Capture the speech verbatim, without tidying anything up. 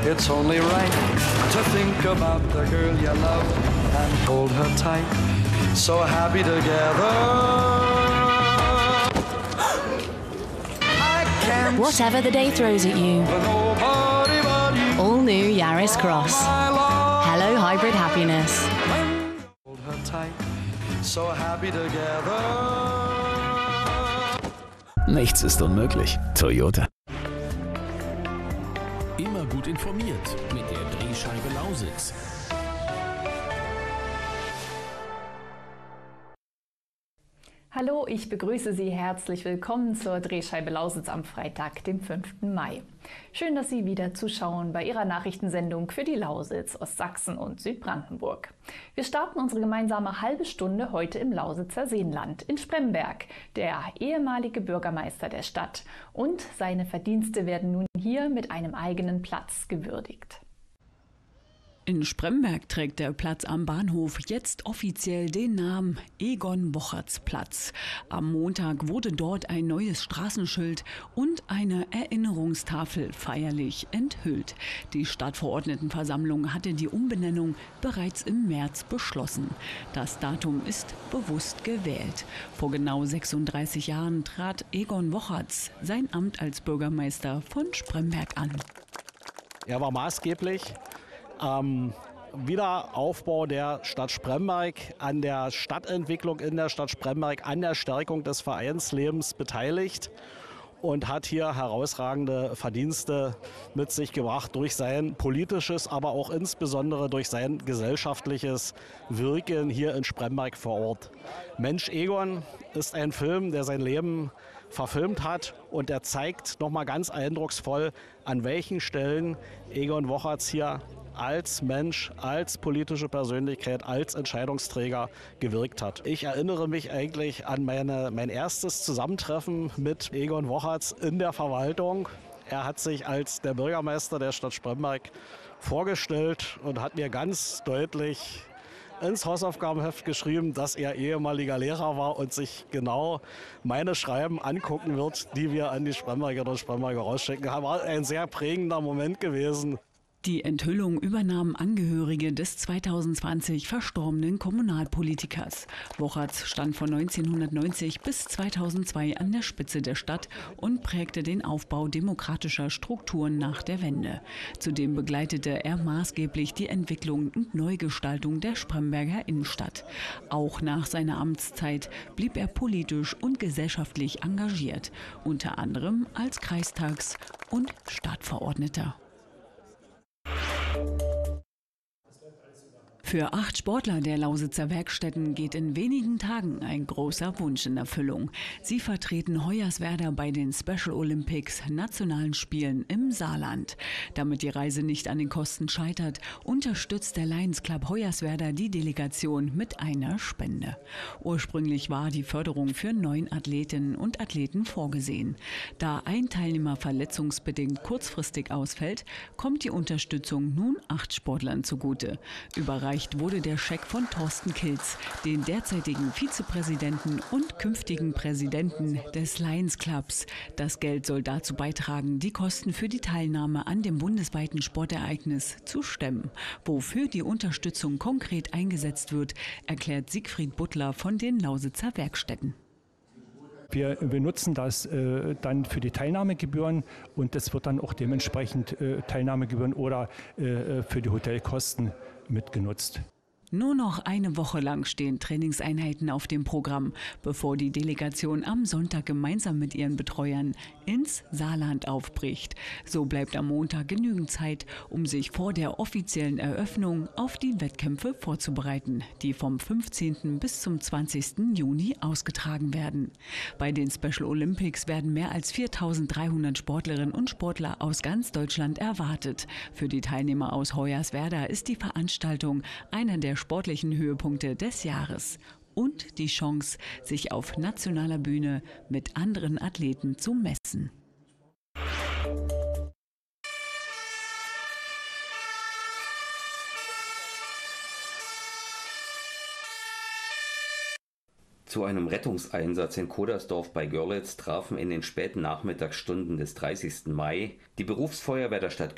It's only right to think about the girl you love and hold her tight. So happy together. I can't Whatever the day throws at you. nobody but you. All new Yaris Cross. My love. Hello hybrid happiness. Hold her tight. So happy together. Nichts ist unmöglich. Toyota. Immer gut informiert mit der Drehscheibe Lausitz. Hallo, ich begrüße Sie herzlich willkommen zur Drehscheibe Lausitz am Freitag, dem fünften Mai. Schön, dass Sie wieder zuschauen bei Ihrer Nachrichtensendung für die Lausitz, Ostsachsen und Südbrandenburg. Wir starten unsere gemeinsame halbe Stunde heute im Lausitzer Seenland in Spremberg, der ehemalige Bürgermeister der Stadt, und seine Verdienste werden nun hier mit einem eigenen Platz gewürdigt. In Spremberg trägt der Platz am Bahnhof jetzt offiziell den Namen Egon-Wocherts-Platz. Am Montag wurde dort ein neues Straßenschild und eine Erinnerungstafel feierlich enthüllt. Die Stadtverordnetenversammlung hatte die Umbenennung bereits im März beschlossen. Das Datum ist bewusst gewählt. Vor genau sechsunddreißig Jahren trat Egon Wocherts sein Amt als Bürgermeister von Spremberg an. Er war maßgeblich am Wiederaufbau der Stadt Spremberg, an der Stadtentwicklung in der Stadt Spremberg, an der Stärkung des Vereinslebens beteiligt und hat hier herausragende Verdienste mit sich gebracht durch sein politisches, aber auch insbesondere durch sein gesellschaftliches Wirken hier in Spremberg vor Ort. Mensch Egon ist ein Film, der sein Leben verfilmt hat, und er zeigt nochmal ganz eindrucksvoll, an welchen Stellen Egon Wocherts hier als Mensch, als politische Persönlichkeit, als Entscheidungsträger gewirkt hat. Ich erinnere mich eigentlich an meine, mein erstes Zusammentreffen mit Egon Wocherts in der Verwaltung. Er hat sich als der Bürgermeister der Stadt Spremberg vorgestellt und hat mir ganz deutlich ins Hausaufgabenheft geschrieben, dass er ehemaliger Lehrer war und sich genau meine Schreiben angucken wird, die wir an die Sprembergerinnen und Spremberger rausschicken. Das war ein sehr prägender Moment gewesen. Die Enthüllung übernahmen Angehörige des zweitausendzwanzig verstorbenen Kommunalpolitikers. Wocherts stand von neunzehnhundertneunzig bis zweitausendzwei an der Spitze der Stadt und prägte den Aufbau demokratischer Strukturen nach der Wende. Zudem begleitete er maßgeblich die Entwicklung und Neugestaltung der Spremberger Innenstadt. Auch nach seiner Amtszeit blieb er politisch und gesellschaftlich engagiert, unter anderem als Kreistags- und Stadtverordneter. Für acht Sportler der Lausitzer Werkstätten geht in wenigen Tagen ein großer Wunsch in Erfüllung. Sie vertreten Hoyerswerda bei den Special Olympics Nationalen Spielen im Saarland. Damit die Reise nicht an den Kosten scheitert, unterstützt der Lions Club Hoyerswerda die Delegation mit einer Spende. Ursprünglich war die Förderung für neun Athletinnen und Athleten vorgesehen. Da ein Teilnehmer verletzungsbedingt kurzfristig ausfällt, kommt die Unterstützung nun acht Sportlern zugute. Überreicht wurde der Scheck von Thorsten Kilz, den derzeitigen Vizepräsidenten und künftigen Präsidenten des Lions Clubs. Das Geld soll dazu beitragen, die Kosten für die Teilnahme an dem bundesweiten Sportereignis zu stemmen. Wofür die Unterstützung konkret eingesetzt wird, erklärt Siegfried Butler von den Lausitzer Werkstätten. Wir benutzen das äh, dann für die Teilnahmegebühren, und das wird dann auch dementsprechend äh, Teilnahmegebühren oder äh, für die Hotelkosten mitgenutzt. Nur noch eine Woche lang stehen Trainingseinheiten auf dem Programm, bevor die Delegation am Sonntag gemeinsam mit ihren Betreuern ins Saarland aufbricht. So bleibt am Montag genügend Zeit, um sich vor der offiziellen Eröffnung auf die Wettkämpfe vorzubereiten, die vom fünfzehnten bis zum zwanzigsten Juni ausgetragen werden. Bei den Special Olympics werden mehr als viertausenddreihundert Sportlerinnen und Sportler aus ganz Deutschland erwartet. Für die Teilnehmer aus Hoyerswerda ist die Veranstaltung einer der sportlichen Höhepunkte des Jahres und die Chance, sich auf nationaler Bühne mit anderen Athleten zu messen. Zu einem Rettungseinsatz in Kodersdorf bei Görlitz trafen in den späten Nachmittagsstunden des dreißigsten Mai die Berufsfeuerwehr der Stadt